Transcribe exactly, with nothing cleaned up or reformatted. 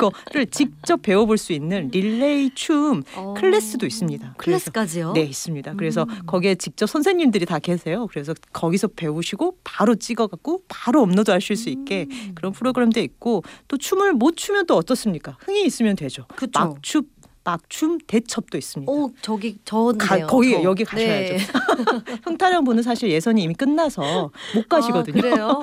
거를 직접 배워볼 수 있는 릴레이 춤 어. 클래스도 있습니다. 클래스까지요? 네, 있습니다. 그래서 음. 거기에 직접 선생님들이 다 계세요. 그래서 거기서 배우시고 바로 찍어갖고 바로 업로드하실 수 있게 음. 그런 프로그램도 있고 또 춤을 못 추면 또 어떻습니까? 흥이 있으면 되죠. 그쵸. 막춤 막춤 대첩도 있습니다. 오, 저기 저인데요. 거기 저. 여기 가셔야죠. 네. 흥타령 분은 사실 예선이 이미 끝나서 못 가시거든요. 아, 그래요?